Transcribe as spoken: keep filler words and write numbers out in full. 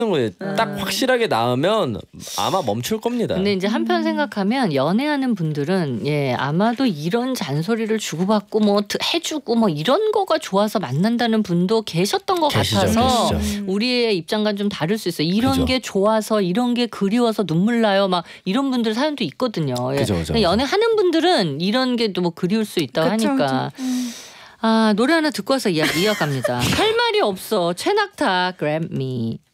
거예요. 딱 확실하게 나으면 아마 멈출 겁니다. 근데 이제 한편 생각하면 연애하는 분들은 예 아마도 이런 잔소리를 주고받고 뭐 해주고 뭐 이런 거가 좋아서 만난다는 분도 계셨던 것 계시죠, 같아서 계시죠. 우리의 입장과 좀 다를 수 있어요. 이런 그죠. 게 좋아서 이런 게 그리워서 눈물 나요. 막 이런 분들 사연도 있거든요. 예. 그죠, 그죠, 근데 연애하는 분들은 이런 게 또 뭐 그리울 수 있다고 그쵸, 하니까. 그쵸. 음. 아 노래 하나 듣고 와서 이야기 이어갑니다. 할 말이 없어. 최낙타 Grab Me.